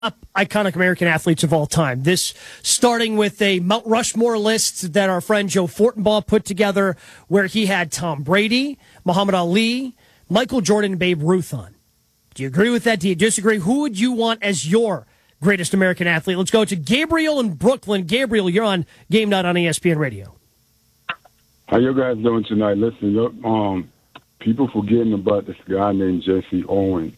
iconic American athletes of all time. This starting with a Mount Rushmore list that our friend Joe Fortenbaugh put together, where he had Tom Brady, Muhammad Ali, Michael Jordan, and Babe Ruth on. Do you agree with that? Do you disagree? Who would you want as your greatest American athlete? Let's go to Gabriel in Brooklyn. Gabriel, you're on Game Night on ESPN Radio. How you guys doing tonight? Listen, people forgetting about this guy named Jesse Owens.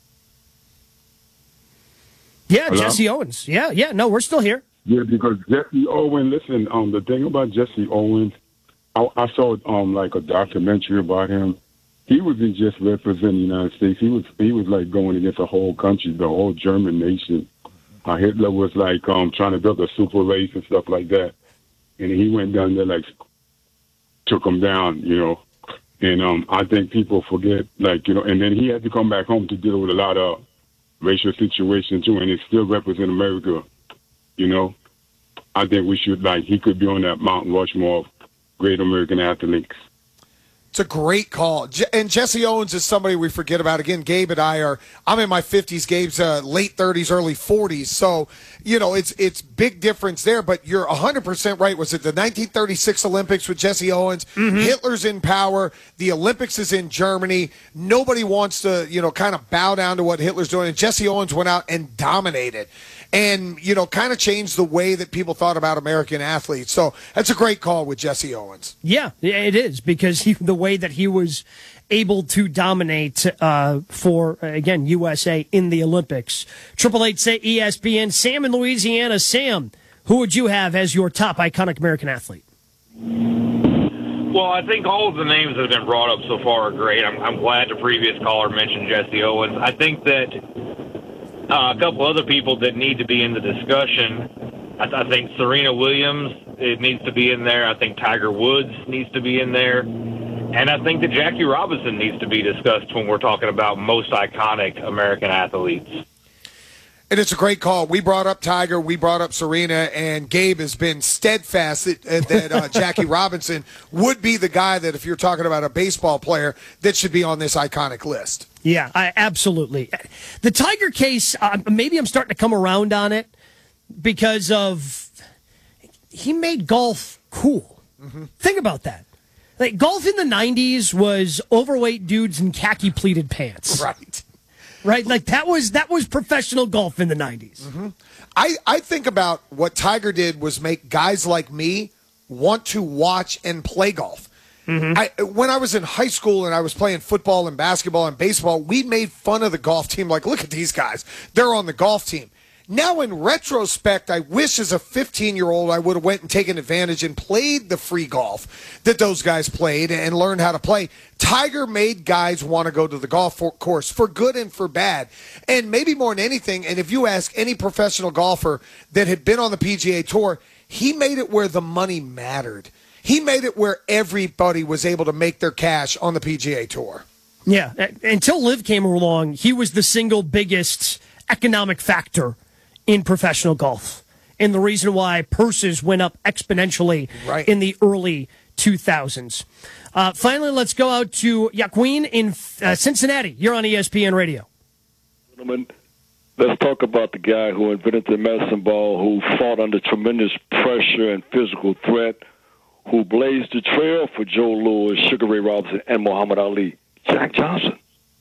Yeah, Hello? Jesse Owens. Yeah, no, we're still here. Yeah, because Jesse Owens, listen, the thing about Jesse Owens, I saw like a documentary about him. He wasn't just representing the United States. He was like going against a whole country, the whole German nation. Hitler was like trying to build a super race and stuff like that. And he went down there, like, took him down, you know. And I think people forget, like, you know, and then he had to come back home to deal with a lot of racial situations too, and it still represents America, you know. I think we should, like, he could be on that Mount Rushmore of great American athletes. It's a great call. And Jesse Owens is somebody we forget about. Again, Gabe and I'm in my 50s, Gabe's late 30s, early 40s. So, you know, it's big difference there. But you're 100% right. Was it the 1936 Olympics with Jesse Owens? Mm-hmm. Hitler's in power. The Olympics is in Germany. Nobody wants to, you know, kind of bow down to what Hitler's doing. And Jesse Owens went out and dominated. And, you know, kind of changed the way that people thought about American athletes. So that's a great call with Jesse Owens. Yeah, it is, because the way that he was able to dominate for, again, USA in the Olympics. 888 ESPN. Sam in Louisiana. Sam, who would you have as your top iconic American athlete? Well, I think all of the names that have been brought up so far are great. I'm glad the previous caller mentioned Jesse Owens. I think that a couple other people that need to be in the discussion, I think Serena Williams, it needs to be in there. I think Tiger Woods needs to be in there. And I think that Jackie Robinson needs to be discussed when we're talking about most iconic American athletes. And it's a great call. We brought up Tiger, we brought up Serena, and Gabe has been steadfast that Jackie Robinson would be the guy that, if you're talking about a baseball player, that should be on this iconic list. Yeah, absolutely. The Tiger case, maybe I'm starting to come around on it because of he made golf cool. Mm-hmm. Think about that. Like, golf in the 90s was overweight dudes in khaki pleated pants. Right? Like, that was professional golf in the 90s. Mm-hmm. I think about what Tiger did was make guys like me want to watch and play golf. Mm-hmm. When I was in high school and I was playing football and basketball and baseball, we made fun of the golf team. Like, look at these guys. They're on the golf team. Now, in retrospect, I wish as a 15-year-old I would have went and taken advantage and played the free golf that those guys played and learned how to play. Tiger made guys want to go to the golf course for good and for bad. And maybe more than anything, and if you ask any professional golfer that had been on the PGA Tour, he made it where the money mattered. He made it where everybody was able to make their cash on the PGA Tour. Yeah, until Liv came along, he was the single biggest economic factor in professional golf, and the reason why purses went up exponentially in the early 2000s. Finally, let's go out to Joaquin in Cincinnati. You're on ESPN Radio. Gentlemen, let's talk about the guy who invented the medicine ball, who fought under tremendous pressure and physical threat, who blazed the trail for Joe Louis, Sugar Ray Robinson, and Muhammad Ali, Jack Johnson.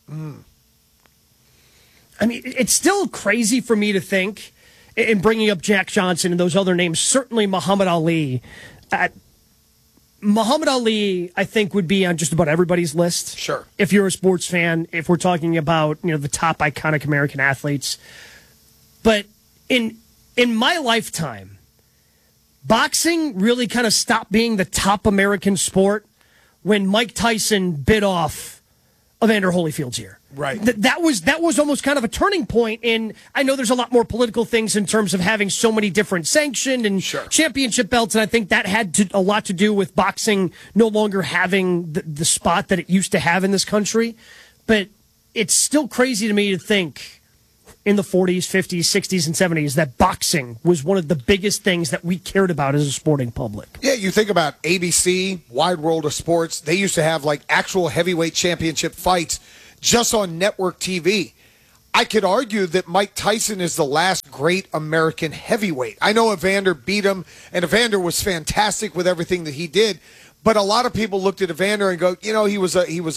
I mean, it's still crazy for me to think, in bringing up Jack Johnson and those other names, certainly Muhammad Ali. Muhammad Ali, I think, would be on just about everybody's list. Sure. If you're a sports fan, if we're talking about, you know, the top iconic American athletes. But in my lifetime, boxing really kind of stopped being the top American sport when Mike Tyson bit off Evander Holyfield's ear. Right. That was almost kind of a turning point in, I know there's a lot more political things in terms of having so many different sanctioned and championship belts, and I think that had a lot to do with boxing no longer having the spot that it used to have in this country. But it's still crazy to me to think in the 40s, 50s, 60s, and 70s that boxing was one of the biggest things that we cared about as a sporting public. Yeah, you think about ABC, Wide World of Sports, they used to have like actual heavyweight championship fights just on network TV. I could argue that Mike Tyson is the last great American heavyweight. I know Evander beat him, and Evander was fantastic with everything that he did. But a lot of people looked at Evander and go, he was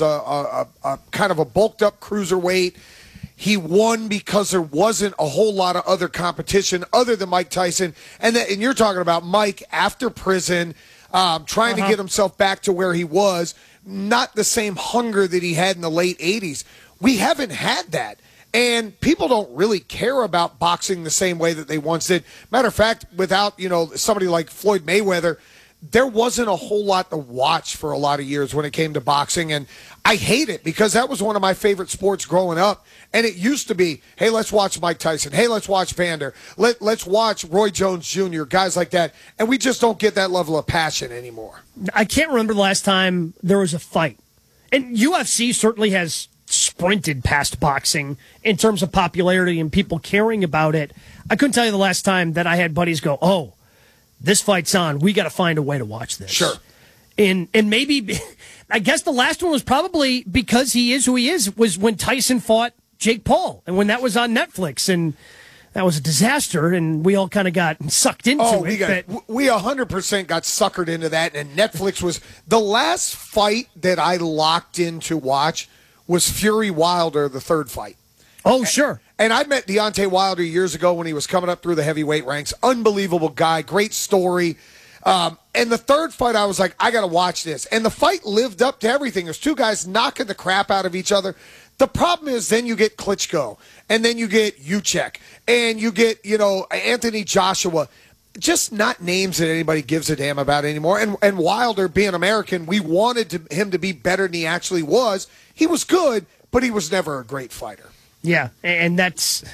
a kind of a bulked up cruiserweight. He won because there wasn't a whole lot of other competition other than Mike Tyson. And you're talking about Mike after prison, trying to get himself back to where he was, not the same hunger that he had in the late 80s. We haven't had that. And people don't really care about boxing the same way that they once did. Matter of fact, without, somebody like Floyd Mayweather, there wasn't a whole lot to watch for a lot of years when it came to boxing. And I hate it because that was one of my favorite sports growing up. And it used to be, hey, let's watch Mike Tyson. Hey, let's watch Vander. Let's watch Roy Jones Jr., guys like that. And we just don't get that level of passion anymore. I can't remember the last time there was a fight. And UFC certainly has sprinted past boxing in terms of popularity and people caring about it. I couldn't tell you the last time that I had buddies go, oh, this fight's on. We got to find a way to watch this. Sure. And maybe, I guess the last one was probably because he is who he is, was when Tyson fought Jake Paul. And when that was on Netflix. And that was a disaster. And we all kind of got sucked into it. We 100% got suckered into that. And Netflix was the last fight that I locked in to watch was Fury Wilder, the third fight. Oh, sure. And I met Deontay Wilder years ago when he was coming up through the heavyweight ranks. Unbelievable guy, great story. And the third fight, I was like, I got to watch this. And the fight lived up to everything. There's two guys knocking the crap out of each other. The problem is then you get Klitschko, and then you get Usyk, and you get, Anthony Joshua. Just not names that anybody gives a damn about anymore. And Wilder, being American, we wanted him to be better than he actually was. He was good, but he was never a great fighter. Yeah, and that's,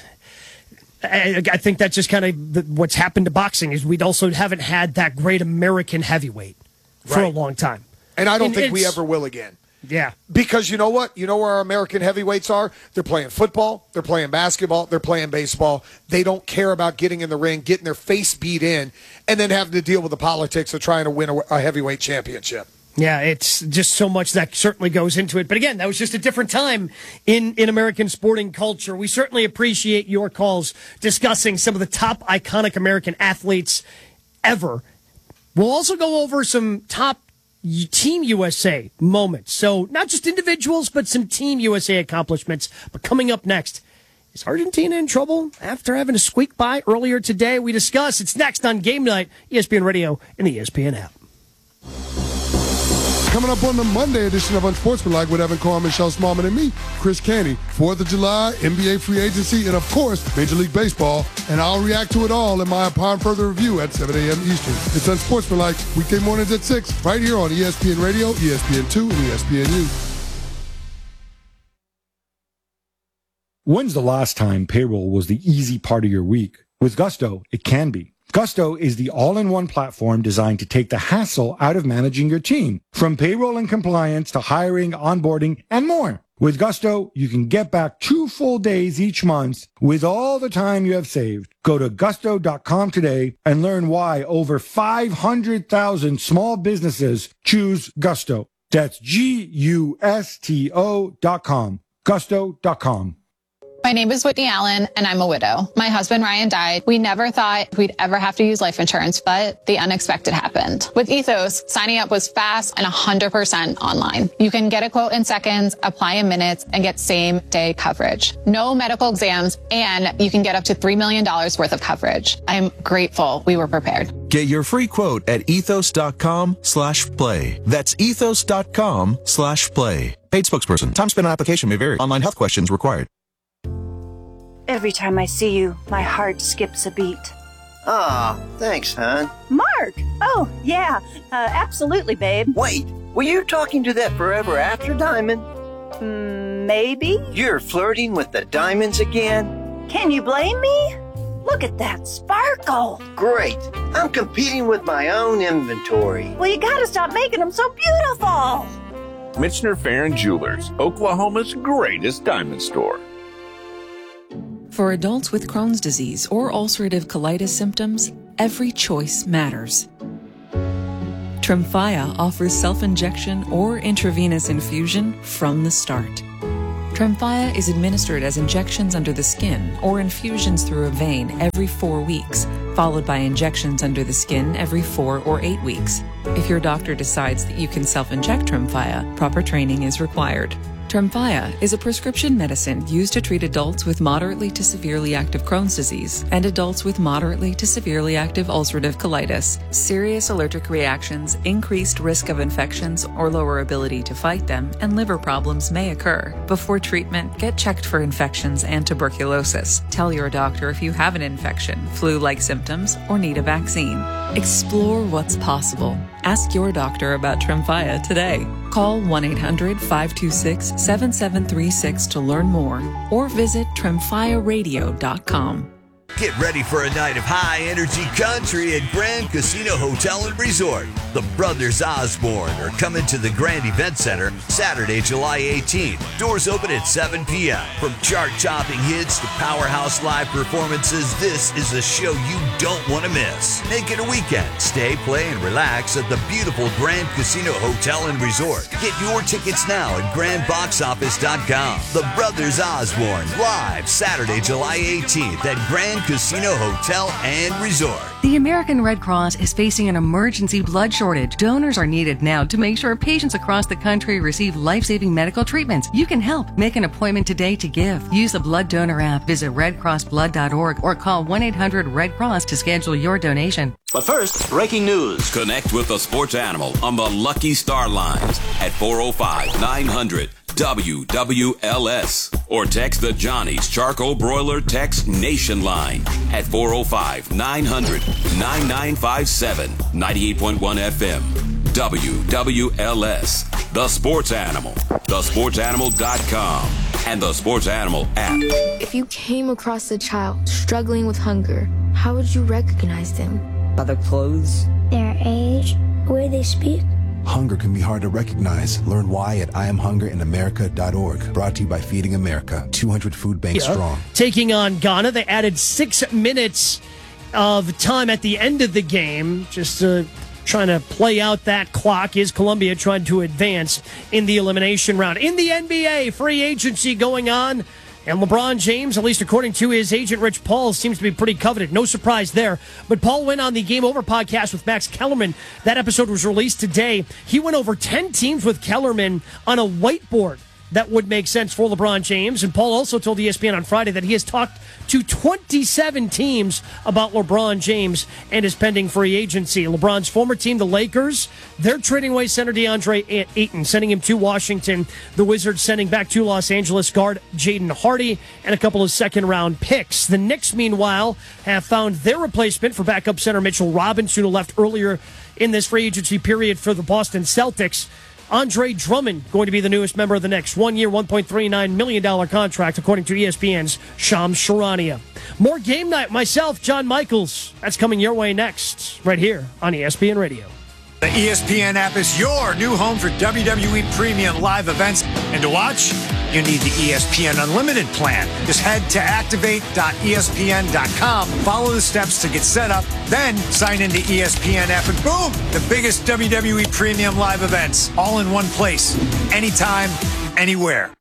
I think that's just kind of what's happened to boxing is we also haven't had that great American heavyweight for a long time. And I don't think we ever will again. Yeah. Because you know what? You know where our American heavyweights are? They're playing football, they're playing basketball, they're playing baseball. They don't care about getting in the ring, getting their face beat in, and then having to deal with the politics of trying to win a heavyweight championship. Yeah, it's just so much that certainly goes into it. But again, that was just a different time in American sporting culture. We certainly appreciate your calls discussing some of the top iconic American athletes ever. We'll also go over some top Team USA moments. So not just individuals, but some Team USA accomplishments. But coming up next, is Argentina in trouble after having to squeak by earlier today? We discuss. It's next on Game Night, ESPN Radio and the ESPN app. Coming up on the Monday edition of Unsportsmanlike with Evan Carr, Michelle Smallman, and me, Chris Canty. 4th of July, NBA free agency, and of course, Major League Baseball. And I'll react to it all in my Upon Further Review at 7 a.m. Eastern. It's Unsportsmanlike, weekday mornings at 6, right here on ESPN Radio, ESPN2, and ESPNU. When's the last time payroll was the easy part of your week? With Gusto, it can be. Gusto is the all-in-one platform designed to take the hassle out of managing your team, from payroll and compliance to hiring, onboarding, and more. With Gusto, you can get back 2 full days each month with all the time you have saved. Go to gusto.com today and learn why over 500,000 small businesses choose Gusto. That's Gusto.com. Gusto.com. My name is Whitney Allen, and I'm a widow. My husband, Ryan, died. We never thought we'd ever have to use life insurance, but the unexpected happened. With Ethos, signing up was fast and 100% online. You can get a quote in seconds, apply in minutes, and get same-day coverage. No medical exams, and you can get up to $3 million worth of coverage. I'm grateful we were prepared. Get your free quote at ethos.com/play. That's ethos.com/play. Paid spokesperson. Time spent on application may vary. Online health questions required. Every time I see you, my heart skips a beat. Aw, thanks, hon. Mark! Oh, yeah, absolutely, babe. Wait, were you talking to that forever after diamond? Maybe? You're flirting with the diamonds again? Can you blame me? Look at that sparkle. Great. I'm competing with my own inventory. Well, you gotta stop making them so beautiful. Michener Farron Jewelers, Oklahoma's greatest diamond store. For adults with Crohn's disease or ulcerative colitis symptoms, every choice matters. Tremfya offers self-injection or intravenous infusion from the start. Tremfya is administered as injections under the skin or infusions through a vein every 4 weeks, followed by injections under the skin every 4 or 8 weeks. If your doctor decides that you can self-inject Tremfya, proper training is required. Tremfya is a prescription medicine used to treat adults with moderately to severely active Crohn's disease and adults with moderately to severely active ulcerative colitis. Serious allergic reactions, increased risk of infections or lower ability to fight them, and liver problems may occur. Before treatment, get checked for infections and tuberculosis. Tell your doctor if you have an infection, flu-like symptoms, or need a vaccine. Explore what's possible. Ask your doctor about Tremfya today. Call 1-800-526-7736 to learn more or visit TremfyaRadio.com. Get ready for a night of high-energy country at Grand Casino Hotel and Resort. The Brothers Osborne are coming to the Grand Event Center Saturday, July 18th. Doors open at 7 p.m. From chart-topping hits to powerhouse live performances, this is a show you don't want to miss. Make it a weekend. Stay, play, and relax at the beautiful Grand Casino Hotel and Resort. Get your tickets now at grandboxoffice.com. The Brothers Osborne, live Saturday, July 18th at Grand Casino Hotel and Resort. The American Red Cross is facing an emergency blood shortage. Donors are needed now to make sure patients across the country receive life-saving medical treatments. You can help. Make an appointment today to give. Use the Blood Donor app. Visit redcrossblood.org or call 1-800-RED-CROSS to schedule your donation. But first, breaking news. Connect with the sports animal on the Lucky Star lines at 405-900-WWLS or text the Johnny's Charcoal Broiler Text Nation line at 405-900-9957, 98.1 FM. WWLS, the sports animal, thesportsanimal.com, and the Sports Animal app. If you came across a child struggling with hunger, how would you recognize them? By their clothes, their age, the way they speak. Hunger can be hard to recognize. Learn why at IamHungerInAmerica.org. Brought to you by Feeding America. 200 food banks strong. Taking on Ghana, they added 6 minutes of time at the end of the game, just trying to play out that clock. Is Colombia trying to advance in the elimination round? In the NBA, free agency going on. And LeBron James, at least according to his agent, Rich Paul, seems to be pretty coveted. No surprise there. But Paul went on the Game Over podcast with Max Kellerman. That episode was released today. He went over 10 teams with Kellerman on a whiteboard that would make sense for LeBron James. And Paul also told ESPN on Friday that he has talked to 27 teams about LeBron James and his pending free agency. LeBron's former team, the Lakers, they're trading away center DeAndre Ayton, sending him to Washington. The Wizards sending back to Los Angeles guard Jaden Hardy and a couple of second-round picks. The Knicks, meanwhile, have found their replacement for backup center Mitchell Robinson, who left earlier in this free agency period for the Boston Celtics. Andre Drummond going to be the newest member of the Knicks. 1 year, $1.39 million contract, according to ESPN's Shams Charania. More Game Night. Myself, John Michaels. That's coming your way next, right here on ESPN Radio. The ESPN app is your new home for WWE Premium live events. And to watch, you need the ESPN Unlimited plan. Just head to activate.espn.com, follow the steps to get set up, then sign into ESPN app, and boom, the biggest WWE Premium live events, all in one place, anytime, anywhere.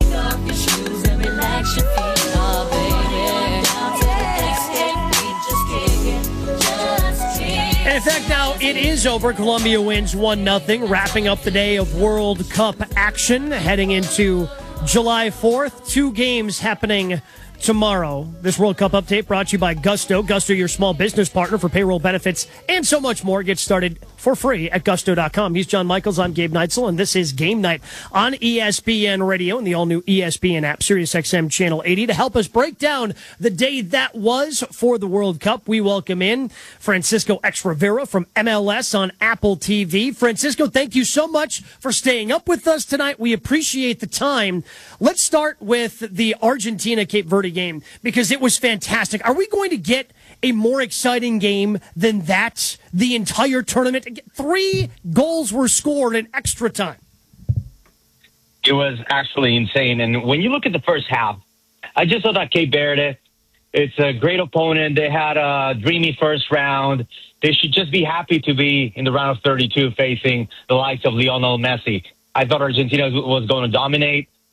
And in fact, now it is over. Colombia wins 1-0, wrapping up the day of World Cup action, heading into July 4th. 2 games happening tomorrow. This World Cup update brought to you by Gusto. Gusto, your small business partner for payroll benefits and so much more. Get started for free at gusto.com. He's John Michaels. I'm Gabe Neitzel, and this is Game Night on ESPN Radio and the all-new ESPN app, SiriusXM Channel 80. To help us break down the day that was for the World Cup, we welcome in Francisco X Rivera from MLS on Apple TV. Francisco, thank you so much for staying up with us tonight. We appreciate the time. Let's start with the Argentina-Cape Verde game because it was fantastic. Are we going to get a more exciting game than that the entire tournament? 3 goals were scored in extra time. It was actually insane. And when you look at the first half, I just thought that Cape Verde, it's a great opponent. They had a dreamy first round. They should just be happy to be in the round of 32 facing the likes of Lionel Messi. I thought Argentina was going to dominate.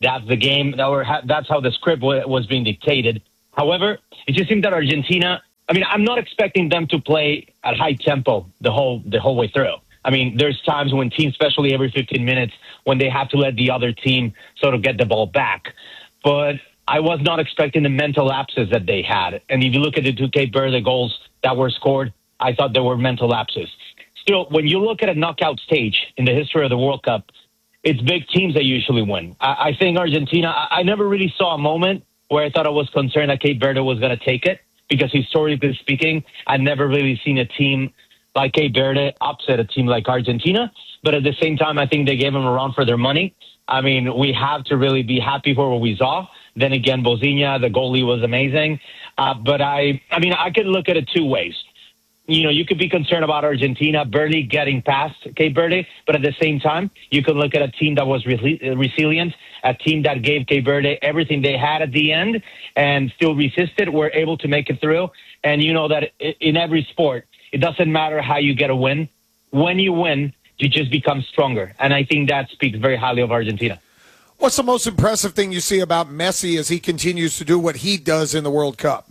That's the game. That's how the script was being dictated. However, it just seemed that Argentina, I'm not expecting them to play at high tempo the whole way through. There's times when teams, especially every 15 minutes, when they have to let the other team sort of get the ball back. But I was not expecting the mental lapses that they had. And if you look at the two Cape Verde goals that were scored, I thought there were mental lapses. Still, when you look at a knockout stage in the history of the World Cup, it's big teams that usually win. I think Argentina, I never really saw a moment where I thought I was concerned that Cape Verde was going to take it, because historically speaking, I've never really seen a team like Cape Verde upset a team like Argentina. But at the same time, I think they gave them a run for their money. We have to really be happy for what we saw. Then again, Bozinha, the goalie, was amazing. But I could look at it two ways. You could be concerned about Argentina barely getting past Cape Verde, but at the same time, you could look at a team that was resilient, a team that gave Cape Verde everything they had at the end and still resisted, were able to make it through. And you know that in every sport, it doesn't matter how you get a win. When you win, you just become stronger. And I think that speaks very highly of Argentina. What's the most impressive thing you see about Messi as he continues to do what he does in the World Cup?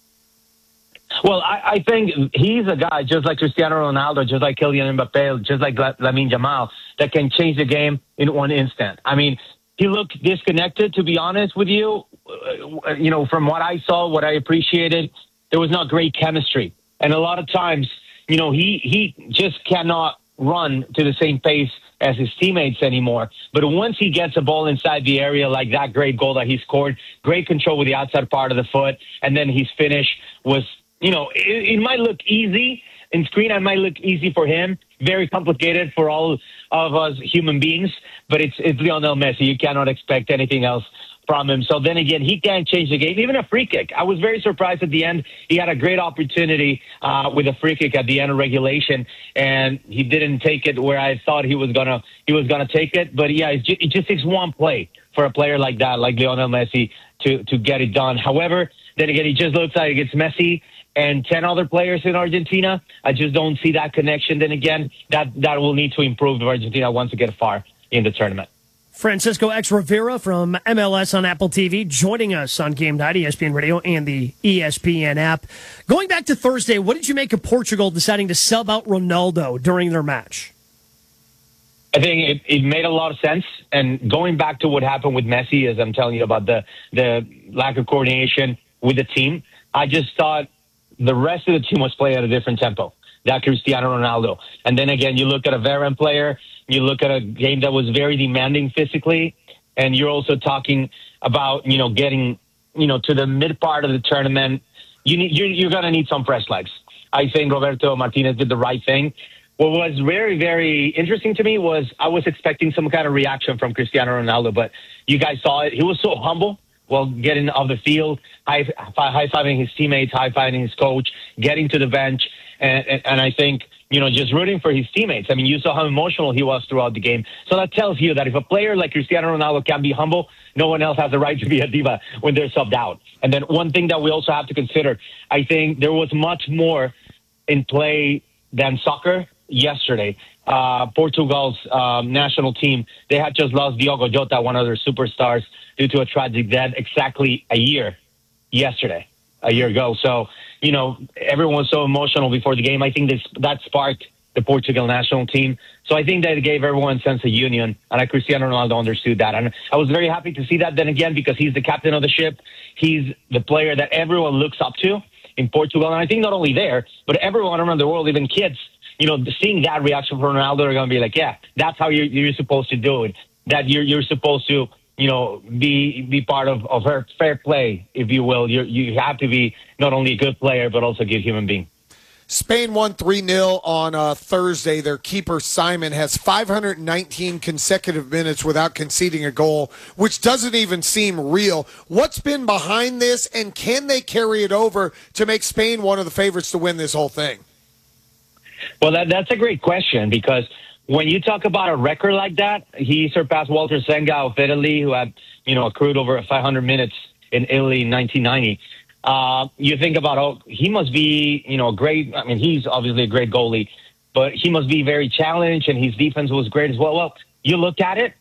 Well, I think he's a guy just like Cristiano Ronaldo, just like Kylian Mbappe, just like Lamine Yamal, that can change the game in one instant. He looked disconnected, to be honest with you. From what I saw, what I appreciated, there was not great chemistry. And a lot of times, he just cannot run to the same pace as his teammates anymore. But once he gets a ball inside the area, like that great goal that he scored, great control with the outside part of the foot, and then his finish was, it might look easy in screen. It might look easy for him, very complicated for all of us human beings, but it's Lionel Messi. You cannot expect anything else from him. So then again, he can't change the game. Even a free kick. I was very surprised at the end. He had a great opportunity with a free kick at the end of regulation, and he didn't take it where I thought he was gonna take it. But yeah, it just takes one play for a player like that, like Lionel Messi, to get it done. However, then again, he just looks like it's Messi and 10 other players in Argentina. I just don't see that connection. Then again, that will need to improve if Argentina wants to get far in the tournament. Francisco X. Rivera from MLS on Apple TV joining us on Game Night, ESPN Radio, and the ESPN app. Going back to Thursday, what did you make of Portugal deciding to sub out Ronaldo during their match? I think it made a lot of sense. And going back to what happened with Messi, as I'm telling you about the lack of coordination with the team, I just thought the rest of the team was playing at a different tempo. That Cristiano Ronaldo. And then again, you look at a veteran player, you look at a game that was very demanding physically, and you're also talking about, getting, to the mid part of the tournament. You're going to need some fresh legs. I think Roberto Martinez did the right thing. What was very, very interesting to me was I was expecting some kind of reaction from Cristiano Ronaldo, but you guys saw it. He was so humble while getting off the field, high-fiving his teammates, high-fiving his coach, getting to the bench. And I think, just rooting for his teammates. You saw how emotional he was throughout the game. So that tells you that if a player like Cristiano Ronaldo can be humble, no one else has the right to be a diva when they're subbed out. And then one thing that we also have to consider, I think there was much more in play than soccer yesterday. Portugal's national team, they had just lost Diogo Jota, one of their superstars, due to a tragic death exactly a year ago. So, everyone was so emotional before the game. I think that sparked the Portugal national team. So I think that it gave everyone a sense of union, and Cristiano Ronaldo understood that. And I was very happy to see that then again, because he's the captain of the ship. He's the player that everyone looks up to in Portugal. And I think not only there, but everyone around the world, even kids, seeing that reaction from Ronaldo are going to be like, yeah, that's how you're supposed to do it. That you're supposed to, be part of her fair play, if you will. You have to be not only a good player, but also a good human being. Spain won 3-0 on Thursday. Their keeper, Simon, has 519 consecutive minutes without conceding a goal, which doesn't even seem real. What's been behind this, and can they carry it over to make Spain one of the favorites to win this whole thing? Well, that's a great question, because when you talk about a record like that, he surpassed Walter Senga of Italy, who had, accrued over 500 minutes in Italy in 1990. You think about, he must be, great. He's obviously a great goalie, but he must be very challenged, and his defense was great as well. Well, you look at it,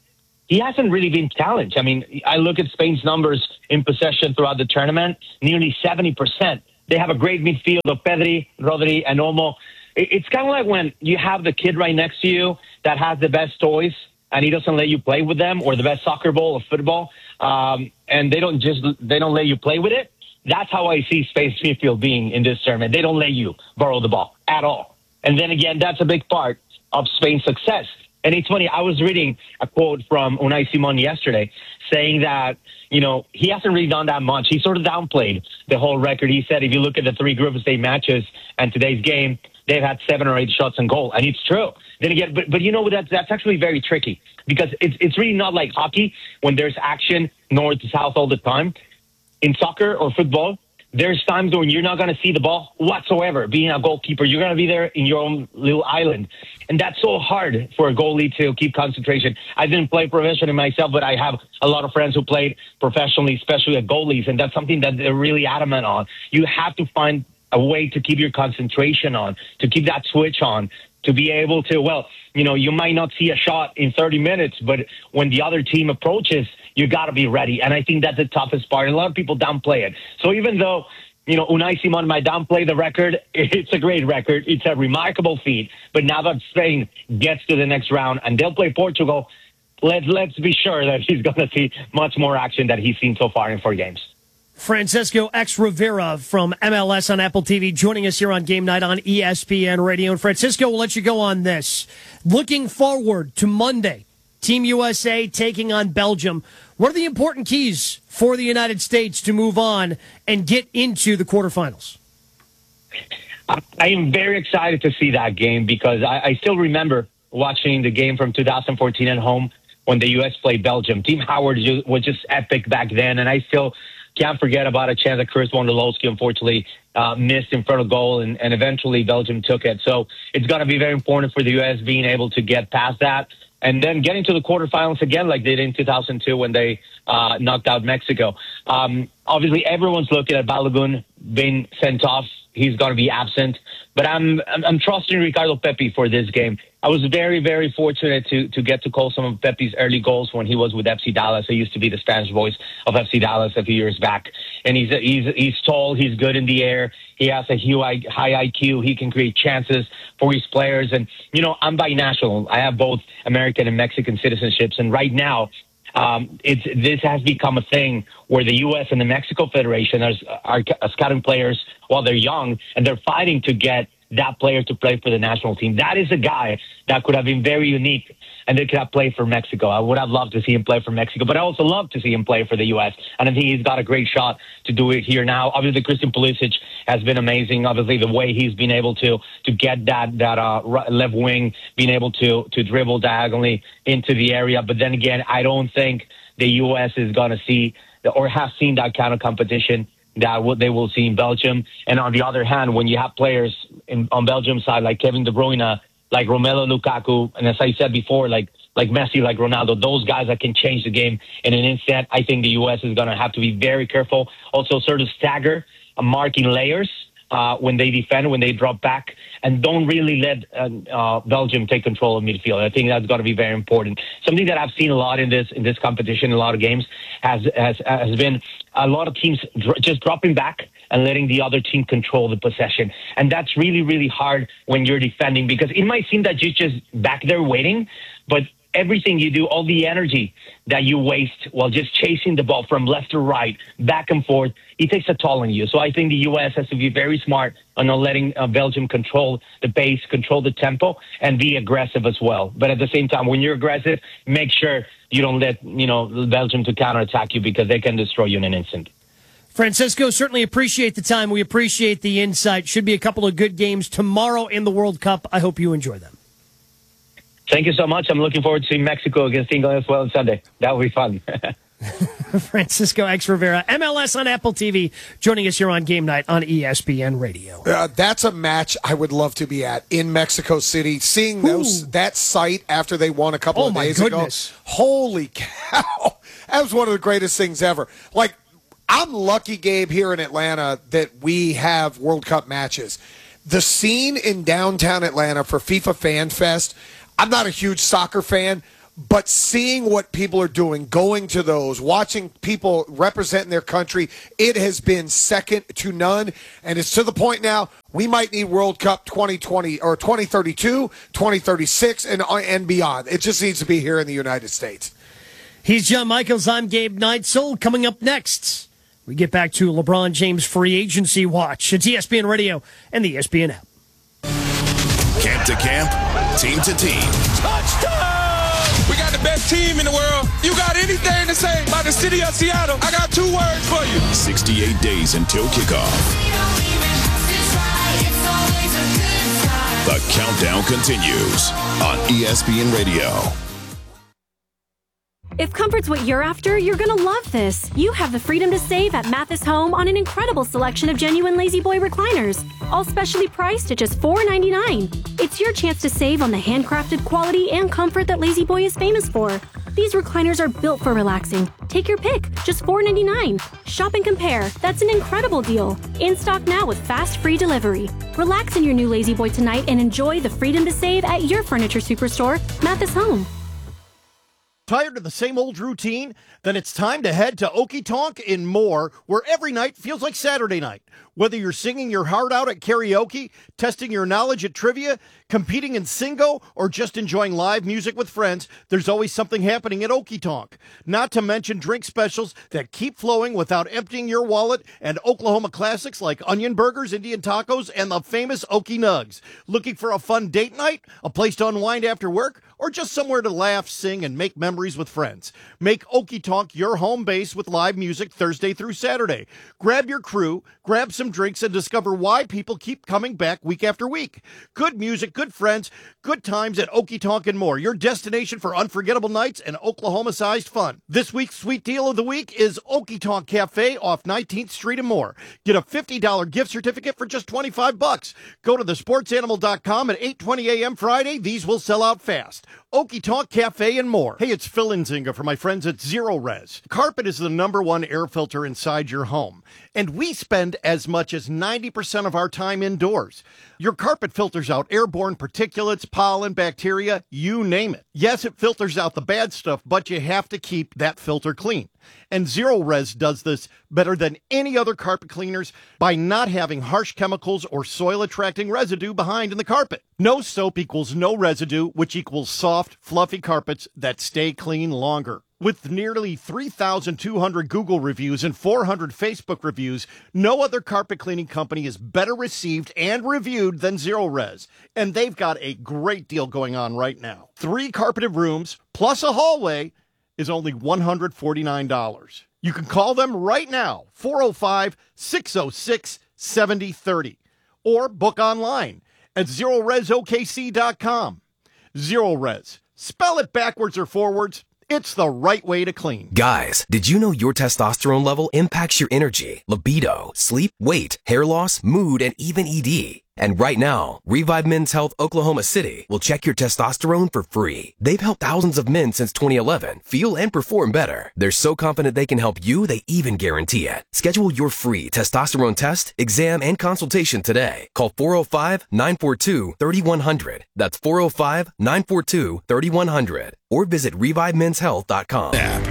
he hasn't really been challenged. I mean, I look at Spain's numbers in possession throughout the tournament, nearly 70%. They have a great midfield of Pedri, Rodri, and Olmo. It's kind of like when you have the kid right next to you that has the best toys and he doesn't let you play with them, or the best soccer ball or football, and they don't let you play with it. That's how I see Spain's midfield being in this tournament. They don't let you borrow the ball at all. And then again, that's a big part of Spain's success. And it's funny, I was reading a quote from Unai Simon yesterday saying that, he hasn't really done that much. He sort of downplayed the whole record. He said, if you look at the 3 group stage matches and today's game, they've had 7 or 8 shots on goal. And it's true. Then again, but that's actually very tricky, because it's really not like hockey when there's action north to south all the time. In soccer or football, there's times when you're not going to see the ball whatsoever. Being a goalkeeper, you're going to be there in your own little island. And that's so hard for a goalie to keep concentration. I didn't play professionally myself, but I have a lot of friends who played professionally, especially at goalies, and that's something that they're really adamant on. You have to find a way to keep your concentration on, to keep that switch on, to be able to, you might not see a shot in 30 minutes, but when the other team approaches, you got to be ready. And I think that's the toughest part. And a lot of people downplay it. So even though, Unai Simon might downplay the record, it's a great record. It's a remarkable feat. But now that Spain gets to the next round and they'll play Portugal, let's be sure that he's going to see much more action than he's seen so far in 4 games. Francisco X Rivera from MLS on Apple TV joining us here on Game Night on ESPN Radio. And Francisco, we'll let you go on this. Looking forward to Monday, Team USA taking on Belgium. What are the important keys for the United States to move on and get into the quarterfinals? I am very excited to see that game, because I still remember watching the game from 2014 at home when the U.S. played Belgium. Team Howard was just epic back then, and I still can't forget about a chance that Chris Wondolowski unfortunately missed in front of goal, and eventually Belgium took it. So it's going to be very important for the U.S. being able to get past that and then getting to the quarterfinals again like they did in 2002 when they knocked out Mexico. Obviously, everyone's looking at Balogun being sent off. He's going to be absent. But I'm trusting Ricardo Pepi for this game. I was very, very fortunate to get to call some of Pepi's early goals when he was with FC Dallas. He used to be the Spanish voice of FC Dallas a few years back. And he's tall, he's good in the air, he has a high IQ, he can create chances for his players. And, I'm binational. I have both American and Mexican citizenships. And right now, this has become a thing where the U.S. and the Mexico Federation are scouting players while they're young, and they're fighting to get that player to play for the national team. That is a guy that could have been very unique, and they could have played for Mexico. I would have loved to see him play for Mexico, but I also love to see him play for the U.S., and I think he's got a great shot to do it here now. Obviously, Christian Pulisic has been amazing. Obviously, the way he's been able to get that left wing, being able to dribble diagonally into the area. But then again, I don't think the U.S. is going to see or have seen that kind of competition that they will see in Belgium. And on the other hand, when you have players on Belgium's side like Kevin De Bruyne, like Romelu Lukaku, and as I said before, like Messi, like Ronaldo, those guys that can change the game in an instant, I think the U.S. is going to have to be very careful. Also sort of stagger marking layers when they defend, when they drop back, and don't really let Belgium take control of midfield. I think that's going to be very important. Something that I've seen a lot in this competition, in a lot of games, has been a lot of teams just dropping back and letting the other team control the possession. And that's really, really hard when you're defending, because it might seem that you're just back there waiting, but everything you do, all the energy that you waste while just chasing the ball from left to right, back and forth, it takes a toll on you. So I think the U.S. has to be very smart on not letting Belgium control the pace, control the tempo, and be aggressive as well. But at the same time, when you're aggressive, make sure you don't let Belgium to counterattack you, because they can destroy you in an instant. Francisco, certainly appreciate the time. We appreciate the insight. Should be a couple of good games tomorrow in the World Cup. I hope you enjoy them. Thank you so much. I'm looking forward to seeing Mexico against England as well on Sunday. That will be fun. Francisco X Rivera, MLS on Apple TV, joining us here on Game Night on ESPN Radio. That's a match I would love to be at in Mexico City. Seeing that sight after they won a couple of days ago. Holy cow. That was one of the greatest things ever. Like, I'm lucky, Gabe, here in Atlanta that we have World Cup matches. The scene in downtown Atlanta for FIFA Fan Fest, I'm not a huge soccer fan, But seeing what people are doing, going to those, watching people representing their country, it has been second to none. And it's to the point now we might need World Cup 2020 or 2032, 2036, and beyond. It just needs to be here in the United States. He's John Michaels. I'm Gabe Neitzel. Coming up next, we get back to LeBron James free agency watch. It's ESPN Radio and the ESPN app. Camp to camp, team to team. Touchdown! We got the best team in the world. You got anything to say about the city of Seattle? I got 2 words for you. 68 days until kickoff. The countdown continues on ESPN Radio. If comfort's what you're after, you're going to love this. You have the freedom to save at Mathis Home on an incredible selection of genuine Lazy Boy recliners, all specially priced at just $4.99. It's your chance to save on the handcrafted quality and comfort that Lazy Boy is famous for. These recliners are built for relaxing. Take your pick, just $4.99. Shop and compare. That's an incredible deal. In stock now with fast free delivery. Relax in your new Lazy Boy tonight and enjoy the freedom to save at your furniture superstore, Mathis Home. Tired of the same old routine? Then it's time to head to Okie Tonk in Moore, where every night feels like Saturday night. Whether you're singing your heart out at karaoke, testing your knowledge at trivia, competing in singo, or just enjoying live music with friends, there's always something happening at Okie Tonk. Not to mention drink specials that keep flowing without emptying your wallet, and Oklahoma classics like onion burgers, Indian tacos, and the famous Okie Nugs. Looking for a fun date night, a place to unwind after work, or just somewhere to laugh, sing, and make memories with friends? Make Okie Tonk your home base with live music Thursday through Saturday. Grab your crew, grab some drinks, and discover why people keep coming back week after week. Good music, good friends, good times at Okie Tonk and More, your destination for unforgettable nights and Oklahoma-sized fun. This week's sweet deal of the week is Okie Tonk Cafe off 19th Street and More. Get a $50 gift certificate for just $25. Go to thesportsanimal.com at 8:20 a.m. Friday. These will sell out fast. Okie Tonk Cafe and More. Hey, it's Phil Nzinga for my friends at Zero Res. Carpet is the #1 air filter inside your home, and we spend as much as 90% of our time indoors. Your carpet filters out airborne particulates, pollen, bacteria, you name it. Yes, it filters out the bad stuff, but you have to keep that filter clean. And Zero Res does this better than any other carpet cleaners by not having harsh chemicals or soil-attracting residue behind in the carpet. No soap equals no residue, which equals soft, fluffy carpets that stay clean longer. With nearly 3,200 Google reviews and 400 Facebook reviews, no other carpet cleaning company is better received and reviewed than Zero Res. And they've got a great deal going on right now. 3 carpeted rooms plus a hallway is only $149. You can call them right now, 405-606-7030, or book online at ZeroResOKC.com. Zero Res. Spell it backwards or forwards. It's the right way to clean. Guys, did you know your testosterone level impacts your energy, libido, sleep, weight, hair loss, mood, and even ED? And right now, Revive Men's Health Oklahoma City will check your testosterone for free. They've helped thousands of men since 2011 feel and perform better. They're so confident they can help you, they even guarantee it. Schedule your free testosterone test, exam, and consultation today. Call 405-942-3100. That's 405-942-3100. Or visit ReviveMen'sHealth.com.